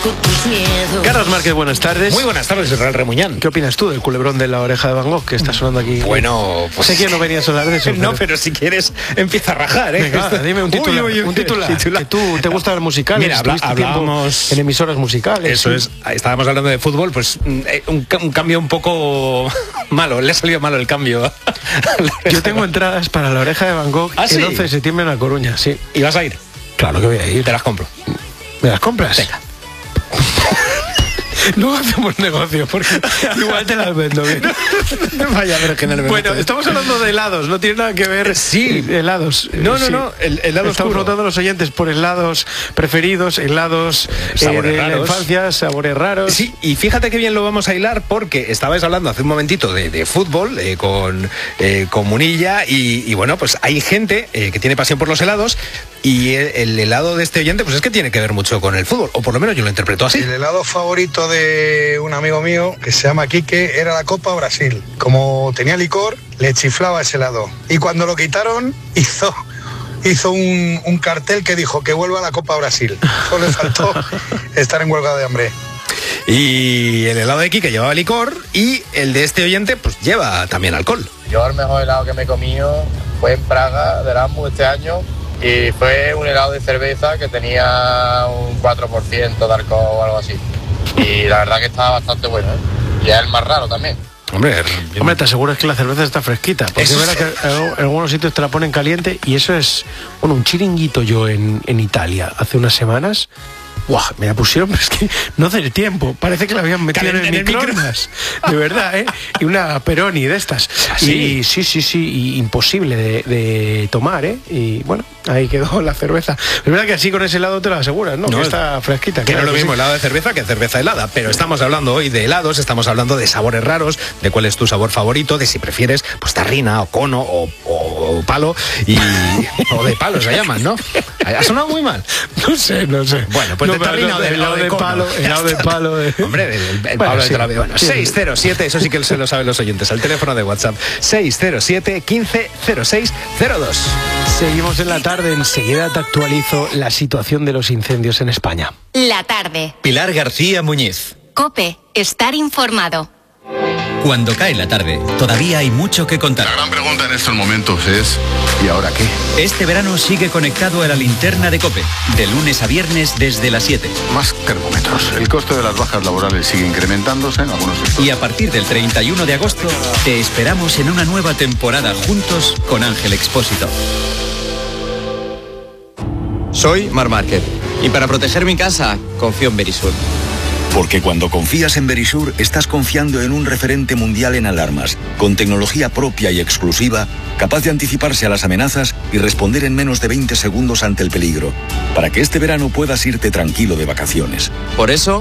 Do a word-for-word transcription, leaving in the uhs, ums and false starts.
conozco tus miedos. Carlos Márquez, buenas tardes. Muy buenas tardes, Israel Remuñán. ¿Qué opinas tú del culebrón de la oreja de Van Gogh que está sonando aquí? Bueno, pues... sé que no venías a hablar de eso. No, pero, pero si quieres, empieza a rajar, ¿eh? Venga, dime un titular, uy, uy, uy, un titular, titular. Que tú te gustan los musicales. Mira, habla, hablábamos... en emisoras musicales. Eso sí. es, estábamos hablando de fútbol, pues un, un cambio un poco malo, le ha salido malo el cambio. Yo tengo entradas para la oreja de Van Gogh ¿Ah, sí? el once de septiembre en La Coruña, sí. ¿Y vas a ir? Claro que voy a ir. Te las compro. ¿Me las compras? Venga. Luego hacemos negocio, porque igual te las vendo bien. No, vaya, pero que no le Bueno, estamos hablando de helados, no tiene nada que ver. Sí. Helados. No, no, sí. no, el, helados Estamos preguntando a los oyentes por helados preferidos, helados sabores eh, de raros. la infancia, sabores raros. Sí, y fíjate que bien lo vamos a hilar porque estabais hablando hace un momentito de, de fútbol eh, con, eh, con Munilla y, y bueno, pues hay gente eh, que tiene pasión por los helados y el, el helado de este oyente pues es que tiene que ver mucho con el fútbol, o por lo menos yo lo interpreto así. El helado favorito de un amigo mío que se llama Quique era la Copa Brasil. Como tenía licor, le chiflaba ese helado. Y cuando lo quitaron, hizo... hizo un, un cartel que dijo que vuelva a la Copa Brasil. Solo le faltó estar en huelga de hambre. Y el helado de Quique llevaba licor y el de este oyente pues lleva también alcohol. Yo el mejor helado que me he comido fue en Praga, de Erasmus, este año, y fue un helado de cerveza que tenía un cuatro por ciento de alcohol o algo así. Y la verdad que estaba bastante bueno, ¿eh? Y es el más raro también. Hombre, Hombre, te aseguras que la cerveza está fresquita, porque es verdad que en algunos sitios te la ponen caliente y eso es, bueno, un chiringuito yo en, en Italia hace unas semanas. ¡Guau! Me la pusieron, pero es que no hace el tiempo. Parece que la habían metido en el, en el microondas. De verdad, ¿eh? Y una Peroni de estas. ¿Ah, sí? Y sí, sí, sí, y imposible de, de tomar, ¿eh? Y bueno, ahí quedó la cerveza. Es verdad que así con ese helado te lo aseguras, ¿no? no que está fresquita. Que claro, no es lo mismo sí. helado de cerveza que cerveza helada. Pero estamos hablando hoy de helados, estamos hablando de sabores raros, de cuál es tu sabor favorito, de si prefieres pues tarrina o cono o, o, o palo. Y, o de palo se llaman, ¿no? ¿Ha sonado muy mal? No sé, no sé. Bueno, pues no, de tarrina no, o de, de, o de, de palo, helado de palo. De... Hombre, el, el bueno, palo sí, de la vida. Bueno, sí. seis cero siete, eso sí que se lo saben los oyentes. El teléfono de WhatsApp, seis cero siete, quince cero seis cero dos. Seguimos en la tarde, enseguida te actualizo la situación de los incendios en España. La tarde. Pilar García Muñiz. COPE, estar informado. Cuando cae la tarde, todavía hay mucho que contar. La gran pregunta en estos momentos es, ¿y ahora qué? Este verano sigue conectado a la linterna de COPE, de lunes a viernes desde las siete. Más termómetros. El coste de las bajas laborales sigue incrementándose en algunos sectores. Y a partir del treinta y uno de agosto, te esperamos en una nueva temporada juntos con Ángel Expósito. Soy Mar Márquez y para proteger mi casa confío en Verisur. Porque cuando confías en Verisur, estás confiando en un referente mundial en alarmas, con tecnología propia y exclusiva, capaz de anticiparse a las amenazas y responder en menos de veinte segundos ante el peligro, para que este verano puedas irte tranquilo de vacaciones. Por eso